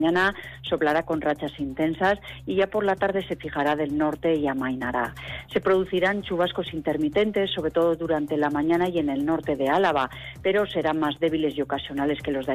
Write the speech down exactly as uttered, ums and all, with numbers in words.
mañana soplará con rachas intensas y ya por la tarde se fijará del norte y amainará. Se producirán chubascos intermitentes, sobre todo durante la mañana y en el norte de Álava, pero serán más débiles y ocasionales que los de